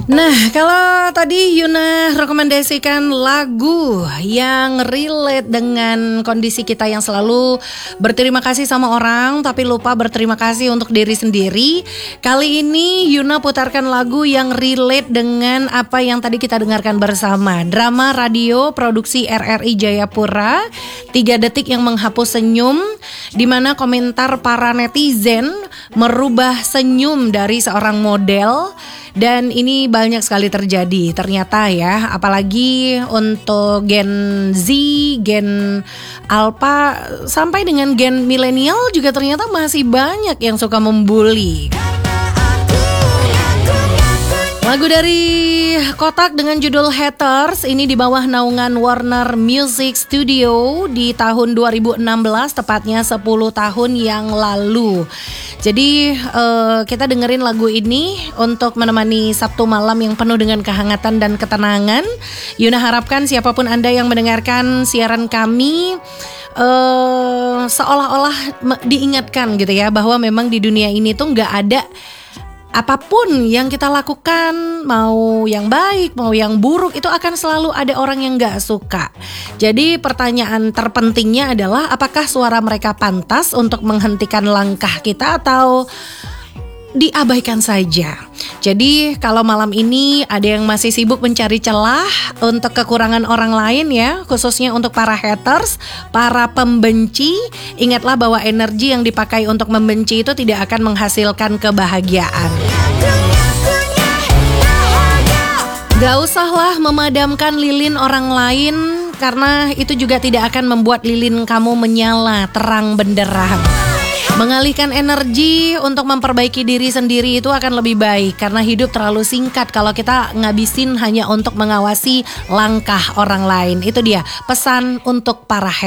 Nah, kalau tadi Yuna rekomendasikan lagu yang relate dengan kondisi kita yang selalu berterima kasih sama orang tapi lupa berterima kasih untuk diri sendiri. Kali ini Yuna putarkan lagu yang relate dengan apa yang tadi kita dengarkan bersama. Drama radio produksi RRI Jayapura, 3 detik yang menghapus senyum, di mana komentar para netizen merubah senyum dari seorang model. Dan ini banyak sekali terjadi ternyata ya, apalagi untuk Gen Z, Gen Alpha sampai dengan Gen milenial juga ternyata masih banyak yang suka membuli. Lagu dari Kotak dengan judul Haters ini di bawah naungan Warner Music Studio di tahun 2016, tepatnya 10 tahun yang lalu. Jadi kita dengerin lagu ini untuk menemani Sabtu malam yang penuh dengan kehangatan dan ketenangan. Yuna harapkan siapapun Anda yang mendengarkan siaran kami seolah-olah diingatkan gitu ya, bahwa memang di dunia ini tuh gak ada apapun yang kita lakukan, mau yang baik, mau yang buruk, itu akan selalu ada orang yang gak suka. Jadi pertanyaan terpentingnya adalah apakah suara mereka pantas untuk menghentikan langkah kita atau diabaikan saja. Jadi kalau malam ini ada yang masih sibuk mencari celah untuk kekurangan orang lain ya, khususnya untuk para haters, para pembenci, ingatlah bahwa energi yang dipakai untuk membenci itu tidak akan menghasilkan kebahagiaan. Gak usahlah memadamkan lilin orang lain, karena itu juga tidak akan membuat lilin kamu menyala terang benderang. Mengalihkan energi untuk memperbaiki diri sendiri itu akan lebih baik, karena hidup terlalu singkat kalau kita ngabisin hanya untuk mengawasi langkah orang lain. Itu dia pesan untuk para